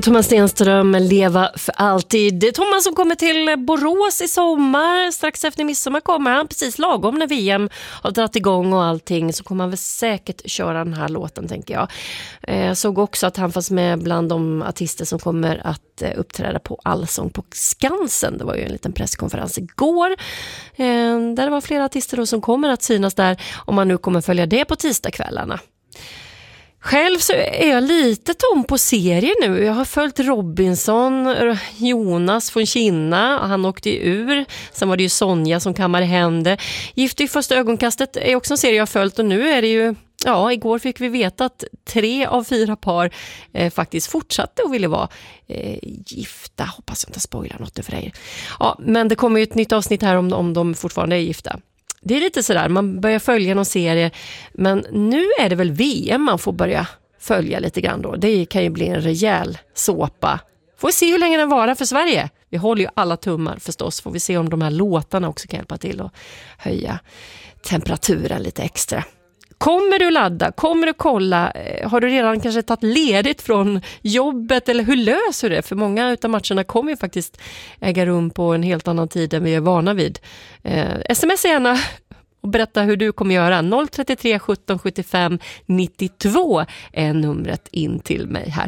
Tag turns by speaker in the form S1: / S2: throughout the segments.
S1: Thomas Stenström, leva för alltid. Thomas som kommer till Borås i sommar. Strax efter midsommar kommer han, precis lagom när VM har dragit igång och allting. Så kommer han väl säkert köra den här låten, tänker jag. Jag såg också att han fanns med bland de artister som kommer att uppträda på Allsång på Skansen. Det var ju en liten presskonferens igår. Där det var flera artister då som kommer att synas där. Om man nu kommer följa det på tisdagskvällarna. Själv så är jag lite tom på serier nu. Jag har följt Robinson, Jonas från Kina. Han åkte ur. Sen var det ju Sonja som kammade hem det. Gift i första ögonkastet är också en serie jag har följt. Och nu är det ju... Ja, igår fick vi veta att 3 av 4 par faktiskt fortsatte och ville vara gifta. Hoppas jag inte spoilar något för er. Ja, men det kommer ju ett nytt avsnitt här om de fortfarande är gifta. Det är lite sådär, man börjar följa någon serie, men nu är det väl VM man får börja följa lite grann då. Det kan ju bli en rejäl såpa. Får vi se hur länge den varar för Sverige. Vi håller ju alla tummar förstås. Får vi se om de här låtarna också kan hjälpa till att höja temperaturen lite extra. Kommer du ladda? Kommer du kolla? Har du redan kanske tagit ledigt från jobbet? Eller hur löser du det? För många av matcherna kommer ju faktiskt äga rum på en helt annan tid än vi är vana vid. SMS gärna och berätta hur du kommer göra. 033 17 75 92 är numret in till mig här.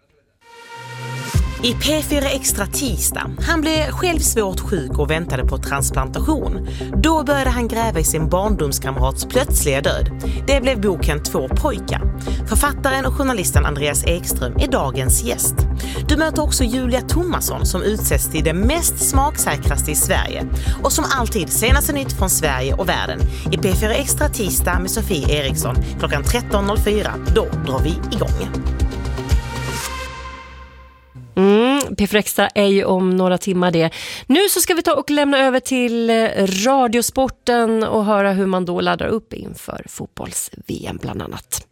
S2: I P4 Extra tisdag. Han blev själv svårt sjuk och väntade på transplantation. Då började han gräva i sin barndomskamrats plötsliga död. Det blev boken 2 pojkar. Författaren och journalisten Andreas Ekström är dagens gäst. Du möter också Julia Thomasson som utsätts till det mest smaksäkraste i Sverige. Och som alltid senaste nytt från Sverige och världen. I P4 Extra tisdag med Sofie Eriksson klockan 13.04. Då drar vi igång.
S1: P4 Extra är ju om några timmar det. Nu så ska vi ta och lämna över till Radiosporten och höra hur man då laddar upp inför fotbolls-VM bland annat.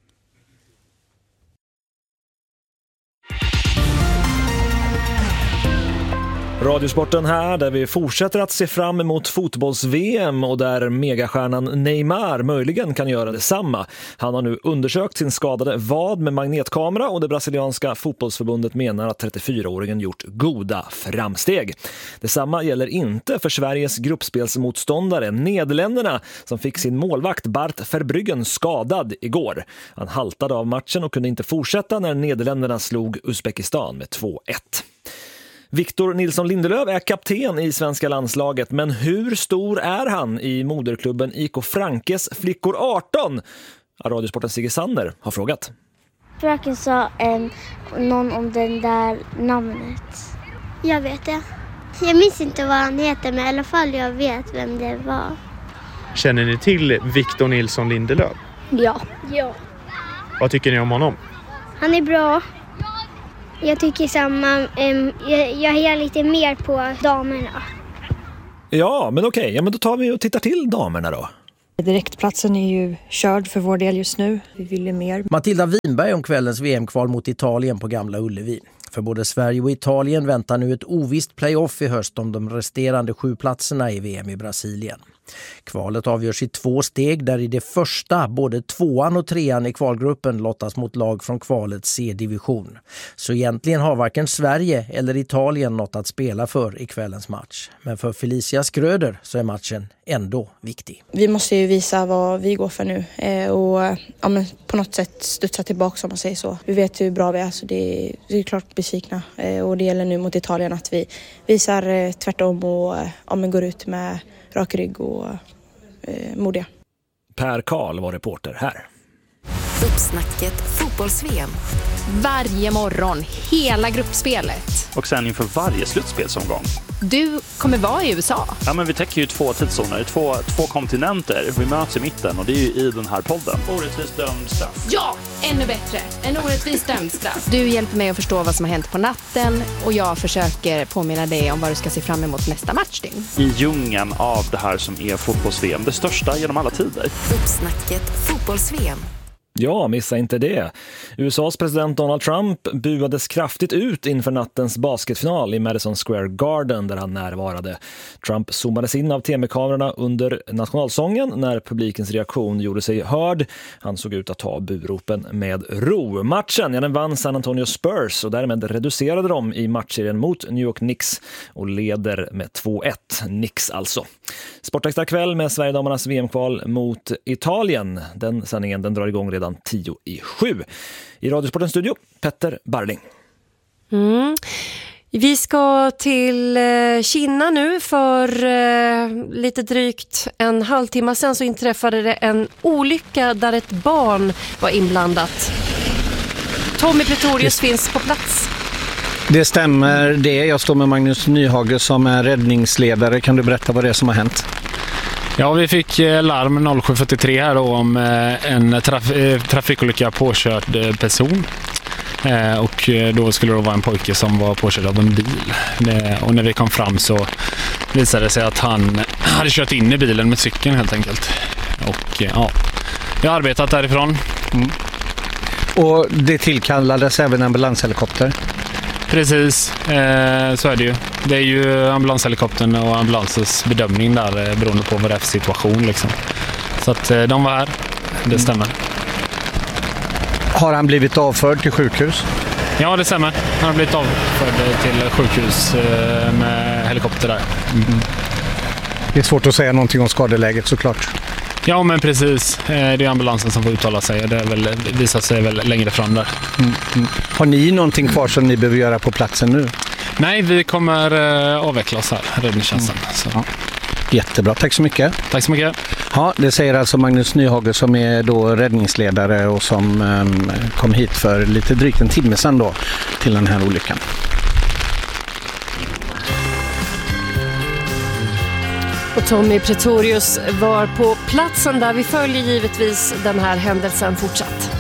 S3: Radiosporten här där vi fortsätter att se fram emot fotbolls-VM och där megastjärnan Neymar möjligen kan göra detsamma. Han har nu undersökt sin skadade vad med magnetkamera och det brasilianska fotbollsförbundet menar att 34-åringen gjort goda framsteg. Detsamma gäller inte för Sveriges gruppspelsmotståndare Nederländerna som fick sin målvakt Bart Verbruggen skadad igår. Han haltade av matchen och kunde inte fortsätta när Nederländerna slog Uzbekistan med 2-1. Victor Nilsson Lindelöf är kapten i svenska landslaget, men hur stor är han i moderklubben IK Frankes flickor 18? Radiosportens Sigge Sander har frågat.
S4: Fröken sa någon om den där namnet. Jag vet det. Jag minns inte vad han heter, men i alla fall jag vet vem det var.
S5: Känner ni till Victor Nilsson Lindelöf?
S4: Ja.
S5: Vad tycker ni om honom?
S4: Han är bra. Jag tycker samma. Jag hejar lite mer på damerna.
S3: Ja, men okej. Ja, men då tar vi och tittar till damerna då.
S6: Direktplatsen är ju körd för vår del just nu. Vi vill ju mer.
S7: Matilda Winberg om kvällens VM-kval mot Italien på Gamla Ullevi. För både Sverige och Italien väntar nu ett ovisst playoff i höst om de resterande 7 platserna i VM i Brasilien. Kvalet avgörs i 2 steg där i det första både 2:an och 3:an i kvalgruppen lottas mot lag från kvalets C-division. Så egentligen har varken Sverige eller Italien något att spela för i kvällens match. Men för Felicia Skröder så är matchen ändå viktig.
S6: Vi måste ju visa vad vi går för nu och på något sätt studsa tillbaka om man säger så. Vi vet hur bra vi är så det är klart besvikna och det gäller nu mot Italien att vi visar tvärtom och går ut med rak rygg och modiga.
S3: Per Karl var reporter här.
S8: Uppsnacket fotbolls-VM.
S9: Varje morgon, hela gruppspelet.
S10: Och sen inför varje slutspelsomgång.
S9: Du kommer vara i USA.
S10: Ja, men vi täcker ju 2 tidszoner, två kontinenter. Vi möts i mitten och det är ju i den här podden. Orättvist dömd straff.
S9: Ja, ännu bättre. En orättvist dömd straff. Du hjälper mig att förstå vad som har hänt på natten och jag försöker påminna dig om vad du ska se fram emot nästa matchdygn.
S10: I djungeln av det här som är fotbolls-VM, det största genom alla tider.
S8: Uppsnacket fotbolls-VM.
S3: Ja, missa inte det. USAs president Donald Trump buades kraftigt ut inför nattens basketfinal i Madison Square Garden där han närvarade. Trump zoomades in av TV-kamerorna under nationalsången när publikens reaktion gjorde sig hörd. Han såg ut att ta buropen med ro. Matchen, den vann San Antonio Spurs och därmed reducerade de i matchserien mot New York Knicks och leder med 2-1. Knicks alltså. Sportextra kväll med Sverigedamernas VM-kval mot Italien. Den sändningen drar igång redan 6:50. I Radiosportens studio, Petter Barling.
S1: Vi ska till Kina nu. För lite drygt en halvtimme sedan så inträffade det en olycka där ett barn var inblandat. Tommy Pretorius finns på plats.
S11: Det stämmer det. Jag står med Magnus Nyhage som är räddningsledare. Kan du berätta vad det är som har hänt?
S12: Ja, vi fick larm 07.43 här då om en trafikolycka påkörd person. Och då skulle det vara en pojke som var påkörd av en bil. Och när vi kom fram så visade det sig att han hade kört in i bilen med cykeln helt enkelt. Och ja, jag har arbetat därifrån.
S11: Och det tillkallades även ambulanshelikopter?
S12: Precis, så är det ju. Det är ju ambulanshelikoptern och ambulansens bedömning där beroende på vad det är för situation liksom. Så att de var här, det stämmer.
S11: Har han blivit avförd till sjukhus?
S12: Ja, det stämmer. Han har blivit avförd till sjukhus med helikopter där.
S11: Det är svårt att säga någonting om skadeläget såklart.
S12: Ja, men precis. Det är ambulansen som får uttala sig. Det är väl, visar sig väl längre fram där.
S11: Har ni någonting kvar som ni behöver göra på platsen nu?
S12: Nej, vi kommer avveckla oss här, räddningstjänsten.
S11: Ja. Jättebra, tack så mycket.
S12: Tack så mycket.
S11: Ja, det säger alltså Magnus Nyhage som är då räddningsledare och som kom hit för lite drygt en timme sedan då till den här olyckan.
S1: Och Tommy Pretorius var på platsen där. Vi följer givetvis den här händelsen fortsatt.